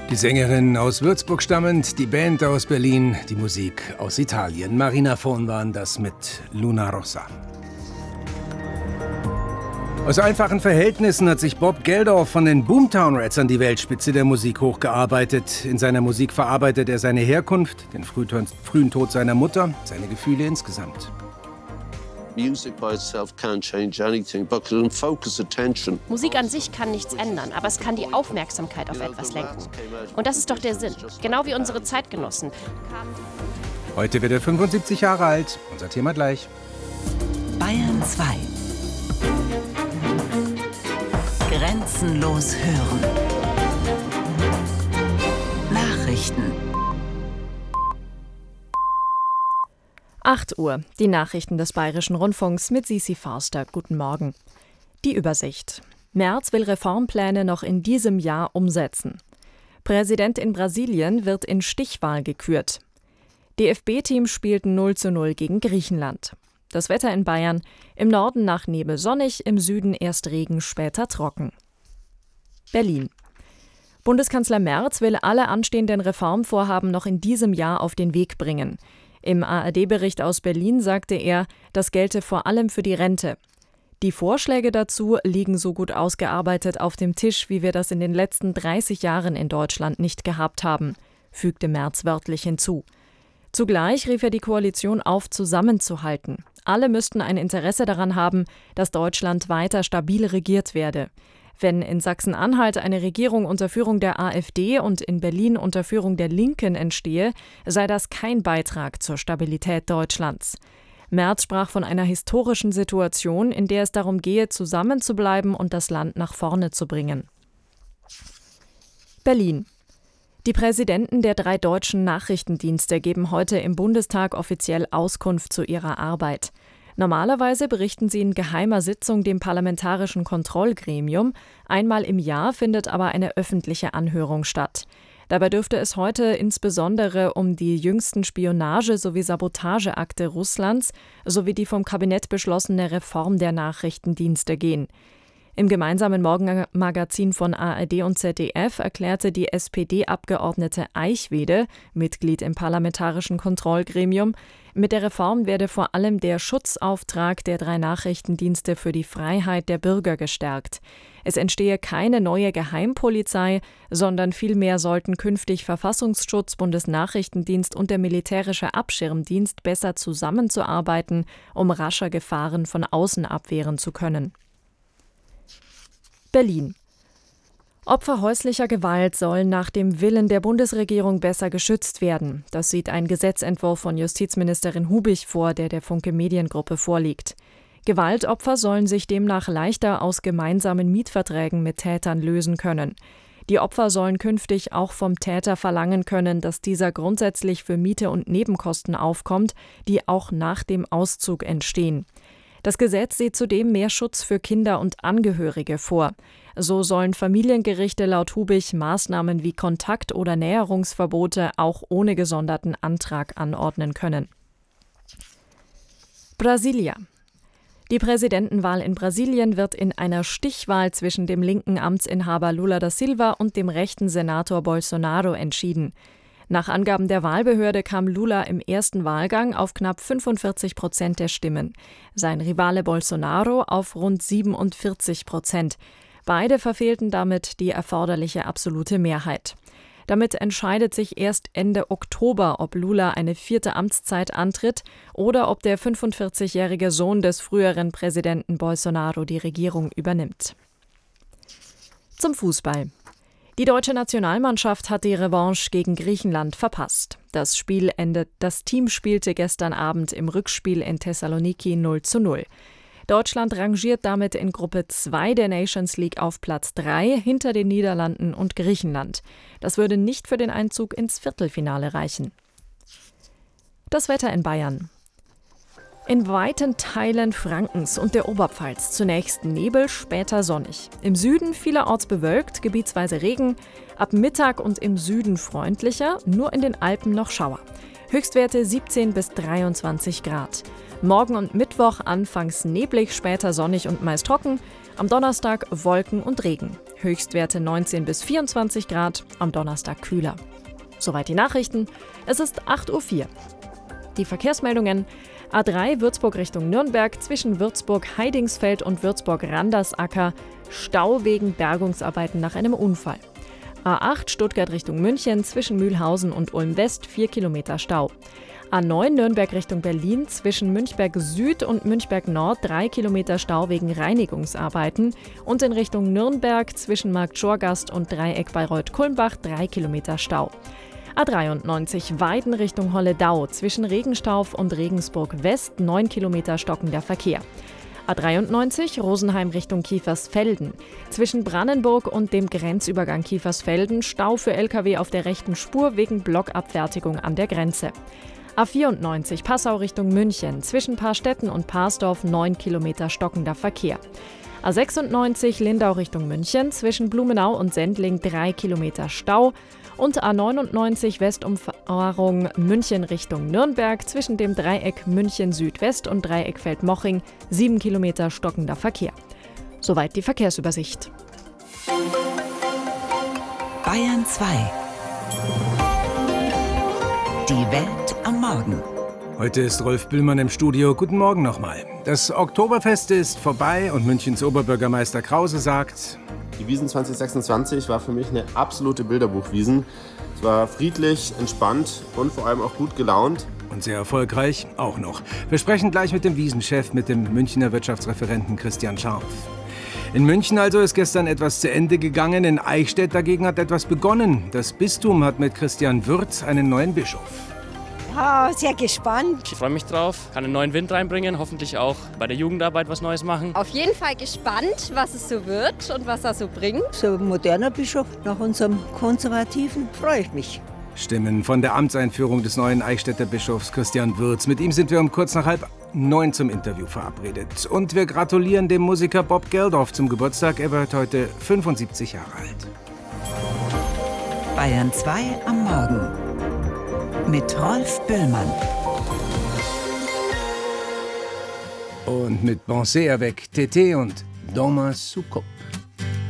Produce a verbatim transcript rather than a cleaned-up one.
Die Sängerin aus Würzburg stammend, die Band aus Berlin, die Musik aus Italien. Marina Fohn waren das mit Luna Rossa. Aus einfachen Verhältnissen hat sich Bob Geldof von den Boomtown Rats an die Weltspitze der Musik hochgearbeitet. In seiner Musik verarbeitet er seine Herkunft, den frühen Tod seiner Mutter, seine Gefühle insgesamt. Musik an sich kann nichts ändern, aber es kann die Aufmerksamkeit auf etwas lenken. Und das ist doch der Sinn. Genau wie unsere Zeitgenossen. Heute wird er fünfundsiebzig Jahre alt. Unser Thema gleich. Bayern zwei. Grenzenlos hören. Nachrichten. acht Uhr, die Nachrichten des Bayerischen Rundfunks mit Sisi Forster. Guten Morgen. Die Übersicht. Merz will Reformpläne noch in diesem Jahr umsetzen. Präsident in Brasilien wird in Stichwahl gekürt. D F B-Team spielt null zu null gegen Griechenland. Das Wetter in Bayern: im Norden nach Nebel sonnig, im Süden erst Regen, später trocken. Berlin. Bundeskanzler Merz will alle anstehenden Reformvorhaben noch in diesem Jahr auf den Weg bringen. Im A R D-Bericht aus Berlin sagte er, das gelte vor allem für die Rente. Die Vorschläge dazu liegen so gut ausgearbeitet auf dem Tisch, wie wir das in den letzten dreißig Jahren in Deutschland nicht gehabt haben, fügte Merz wörtlich hinzu. Zugleich rief er die Koalition auf, zusammenzuhalten. Alle müssten ein Interesse daran haben, dass Deutschland weiter stabil regiert werde. Wenn in Sachsen-Anhalt eine Regierung unter Führung der AfD und in Berlin unter Führung der Linken entstehe, sei das kein Beitrag zur Stabilität Deutschlands. Merz sprach von einer historischen Situation, in der es darum gehe, zusammenzubleiben und das Land nach vorne zu bringen. Berlin. Die Präsidenten der drei deutschen Nachrichtendienste geben heute im Bundestag offiziell Auskunft zu ihrer Arbeit. Normalerweise berichten sie in geheimer Sitzung dem Parlamentarischen Kontrollgremium. Einmal im Jahr findet aber eine öffentliche Anhörung statt. Dabei dürfte es heute insbesondere um die jüngsten Spionage- sowie Sabotageakte Russlands sowie die vom Kabinett beschlossene Reform der Nachrichtendienste gehen. Im gemeinsamen Morgenmagazin von A R D und Z D F erklärte die S P D-Abgeordnete Eichwede, Mitglied im Parlamentarischen Kontrollgremium, mit der Reform werde vor allem der Schutzauftrag der drei Nachrichtendienste für die Freiheit der Bürger gestärkt. Es entstehe keine neue Geheimpolizei, sondern vielmehr sollten künftig Verfassungsschutz, Bundesnachrichtendienst und der militärische Abschirmdienst besser zusammenzuarbeiten, um rascher Gefahren von außen abwehren zu können. Berlin. Opfer häuslicher Gewalt sollen nach dem Willen der Bundesregierung besser geschützt werden. Das sieht ein Gesetzentwurf von Justizministerin Hubich vor, der der Funke Mediengruppe vorliegt. Gewaltopfer sollen sich demnach leichter aus gemeinsamen Mietverträgen mit Tätern lösen können. Die Opfer sollen künftig auch vom Täter verlangen können, dass dieser grundsätzlich für Miete und Nebenkosten aufkommt, die auch nach dem Auszug entstehen. Das Gesetz sieht zudem mehr Schutz für Kinder und Angehörige vor. So sollen Familiengerichte laut Hubich Maßnahmen wie Kontakt- oder Näherungsverbote auch ohne gesonderten Antrag anordnen können. Brasilia. Die Präsidentenwahl in Brasilien wird in einer Stichwahl zwischen dem linken Amtsinhaber Lula da Silva und dem rechten Senator Bolsonaro entschieden. Nach Angaben der Wahlbehörde kam Lula im ersten Wahlgang auf knapp fünfundvierzig Prozent der Stimmen, sein Rivale Bolsonaro auf rund siebenundvierzig Prozent. Beide verfehlten damit die erforderliche absolute Mehrheit. Damit entscheidet sich erst Ende Oktober, ob Lula eine vierte Amtszeit antritt oder ob der fünfundvierzigjährige Sohn des früheren Präsidenten Bolsonaro die Regierung übernimmt. Zum Fußball. Die deutsche Nationalmannschaft hat die Revanche gegen Griechenland verpasst. Das Spiel endet, das Team spielte gestern Abend im Rückspiel in Thessaloniki null zu null. Deutschland rangiert damit in Gruppe zwei der Nations League auf Platz drei hinter den Niederlanden und Griechenland. Das würde nicht für den Einzug ins Viertelfinale reichen. Das Wetter in Bayern. In weiten Teilen Frankens und der Oberpfalz zunächst Nebel, später sonnig. Im Süden vielerorts bewölkt, gebietsweise Regen. Ab Mittag und im Süden freundlicher, nur in den Alpen noch Schauer. Höchstwerte siebzehn bis dreiundzwanzig Grad. Morgen und Mittwoch anfangs neblig, später sonnig und meist trocken. Am Donnerstag Wolken und Regen. Höchstwerte neunzehn bis vierundzwanzig Grad, am Donnerstag kühler. Soweit die Nachrichten. Es ist acht Uhr vier. Die Verkehrsmeldungen: A drei Würzburg Richtung Nürnberg zwischen Würzburg-Heidingsfeld und Würzburg-Randersacker. Stau wegen Bergungsarbeiten nach einem Unfall. A acht Stuttgart Richtung München zwischen Mühlhausen und Ulm-West vier Kilometer Stau. A neun Nürnberg Richtung Berlin zwischen Münchberg Süd und Münchberg Nord drei Kilometer Stau wegen Reinigungsarbeiten und in Richtung Nürnberg zwischen Markt Schorgast und Dreieck Bayreuth-Kulmbach drei Kilometer Stau. A dreiundneunzig Weiden Richtung Holledau zwischen Regenstauf und Regensburg West neun Kilometer stockender Verkehr. A dreiundneunzig Rosenheim Richtung Kiefersfelden. Zwischen Brannenburg und dem Grenzübergang Kiefersfelden Stau für L K W auf der rechten Spur wegen Blockabfertigung an der Grenze. A vierundneunzig Passau Richtung München. Zwischen Paarstetten und Parsdorf neun Kilometer stockender Verkehr. A sechsundneunzig Lindau Richtung München. Zwischen Blumenau und Sendling drei Kilometer Stau. Und A neunundneunzig Westumfahrung München Richtung Nürnberg zwischen dem Dreieck München Südwest und Dreieck Feldmoching sieben Kilometer stockender Verkehr. Soweit die Verkehrsübersicht. Bayern zwei. Die Welt am Morgen. Heute ist Rolf Bühlmann im Studio. Guten Morgen nochmal. Das Oktoberfest ist vorbei und Münchens Oberbürgermeister Krause sagt: Die Wiesn zwanzig sechsundzwanzig war für mich eine absolute Bilderbuch-Wiesn. Es war friedlich, entspannt und vor allem auch gut gelaunt. Und sehr erfolgreich auch noch. Wir sprechen gleich mit dem Wiesenchef, mit dem Münchner Wirtschaftsreferenten Christian Scharf. In München also ist gestern etwas zu Ende gegangen, in Eichstätt dagegen hat etwas begonnen. Das Bistum hat mit Christian Würz einen neuen Bischof. Ja, sehr gespannt. Ich freue mich drauf, kann einen neuen Wind reinbringen, hoffentlich auch bei der Jugendarbeit was Neues machen. Auf jeden Fall gespannt, was es so wird und was er so bringt. So ein moderner Bischof nach unserem Konservativen, freue ich mich. Stimmen von der Amtseinführung des neuen Eichstätter Bischofs Christian Würz. Mit ihm sind wir um kurz nach halb neun zum Interview verabredet. Und wir gratulieren dem Musiker Bob Geldof zum Geburtstag. Er wird heute fünfundsiebzig Jahre alt. Bayern zwei am Morgen. Mit Rolf Bühlmann. Und mit Pensez avec Tété und Dans ma soucoupe.